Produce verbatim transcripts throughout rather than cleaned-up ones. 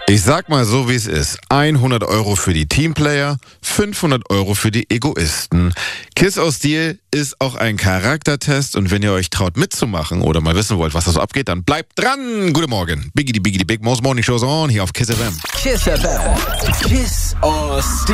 Ich sag mal so, wie es ist. hundert Euro für die Teamplayer, fünfhundert Euro für die Egoisten. Kiss aus Steel ist auch ein Charaktertest und wenn ihr euch traut mitzumachen oder mal wissen wollt, was da so abgeht, dann bleibt dran. Guten Morgen. Biggie die Biggie die Big Most Morning Shows on hier auf Kiss F M. Kiss F M. Kiss aus Steel.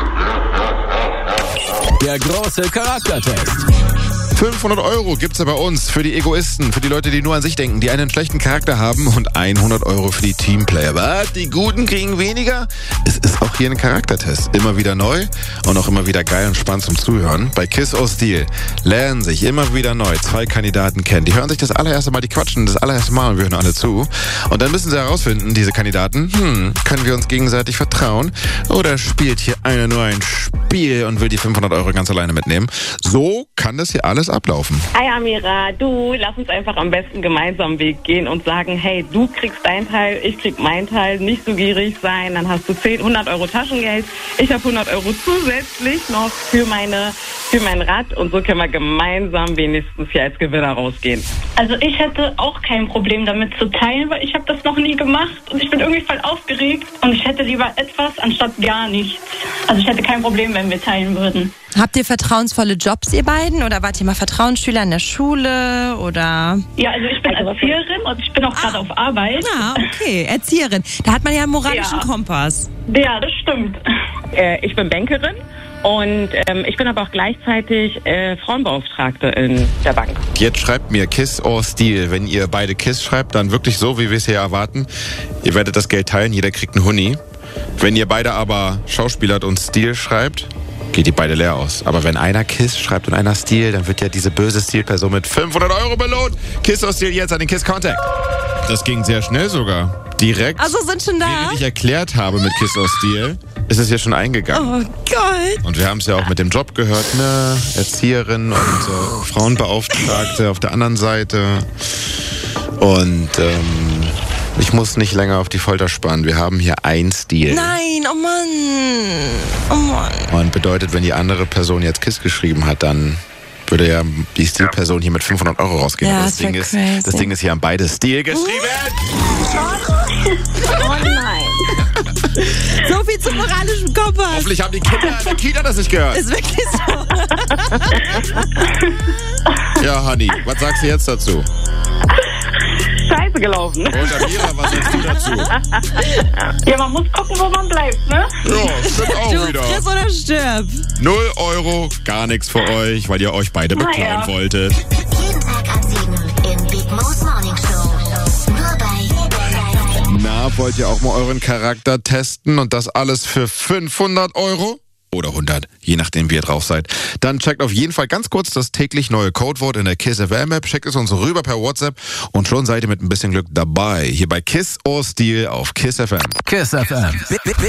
Der große Charaktertest. fünfhundert Euro gibt's ja bei uns für die Egoisten, für die Leute, die nur an sich denken, die einen schlechten Charakter haben und hundert Euro für die Teamplayer. Was? Die Guten kriegen weniger? Es ist auch hier ein Charaktertest. Immer wieder neu und auch immer wieder geil und spannend zum Zuhören. Bei Kiss aus Steel lernen sich immer wieder neu zwei Kandidaten kennen. Die hören sich das allererste Mal, die quatschen das allererste Mal und wir hören alle zu. Und dann müssen sie herausfinden, diese Kandidaten, hm, können wir uns gegenseitig vertrauen? Oder spielt hier einer nur ein Spiel und will die fünfhundert Euro ganz alleine mitnehmen? So kann das hier alles ablaufen. Hi Amira, du, lass uns einfach am besten gemeinsam Weg gehen und sagen, hey, du kriegst deinen Teil, ich krieg meinen Teil, nicht so gierig sein, dann hast du zehn, hundert Euro Taschengeld, ich habe hundert Euro zusätzlich noch für meine, für mein Rad und so können wir gemeinsam wenigstens hier als Gewinner rausgehen. Also ich hätte auch kein Problem damit zu teilen, weil ich habe das noch nie gemacht und ich bin irgendwie voll aufgeregt und ich hätte lieber etwas anstatt gar nichts. Also ich hätte kein Problem, wenn wir teilen würden. Habt ihr vertrauensvolle Jobs, ihr beiden? Oder wart ihr mal Vertrauensschüler in der Schule? Oder? Ja, also ich bin Erzieherin und ich bin auch gerade Ah. auf Arbeit. Ah, okay, Erzieherin. Da hat man ja einen moralischen Ja. Kompass. Ja, das stimmt. Äh, ich bin Bankerin und ähm, ich bin aber auch gleichzeitig äh, Frauenbeauftragte in der Bank. Jetzt schreibt mir Kiss or Steel. Wenn ihr beide Kiss schreibt, dann wirklich so, wie wir es hier erwarten. Ihr werdet das Geld teilen, jeder kriegt einen Huni. Wenn ihr beide aber Schauspielert und Steel schreibt, geht die beide leer aus. Aber wenn einer Kiss schreibt und einer Steel, dann wird ja diese böse Steel-Person mit fünfhundert Euro belohnt. Kiss or Steel jetzt an den Kiss Contact. Das ging sehr schnell sogar. Direkt. Also sind schon da? Während ich erklärt habe mit Kiss or Steel, ist es ja schon eingegangen. Oh Gott. Und wir haben es ja auch mit dem Job gehört, ne? Erzieherin und äh, Frauenbeauftragte auf der anderen Seite. Und ähm, ich muss nicht länger auf die Folter spannen. Wir haben hier ein Stil. Nein, oh Mann. Oh Mann. Und bedeutet, wenn die andere Person jetzt Kiss geschrieben hat, dann würde ja die Stil-Person hier mit fünfhundert Euro rausgehen. Ja, Aber das, das Ding wär ist, crazy. das Ding ist, hier haben beide Stil geschrieben. Oh nein. So viel zum moralischen Kompass. Hoffentlich haben die Kinder in der Kita das nicht gehört. Ist wirklich so. Ja, Honey, was sagst du jetzt dazu? Scheiße gelaufen. Und Amira, was sagst du dazu? Ja, man muss gucken, wo man bleibt, ne? Ja, stimmt auch Du wieder. friss oder stirb. Null Euro, gar nichts für euch, weil ihr euch beide beklauen Naja. wolltet. Jeden Tag ab sieben im Big Most Morning Show. Nur bei Na, wollt ihr auch mal euren Charakter testen und das alles für fünfhundert Euro? Oder hundert, je nachdem wie ihr drauf seid. Dann checkt auf jeden Fall ganz kurz das täglich neue Codewort in der Kiss F M App, schickt es uns rüber per WhatsApp und schon seid ihr mit ein bisschen Glück dabei. Hier bei Kiss or Steel auf Kiss F M. Kiss F M.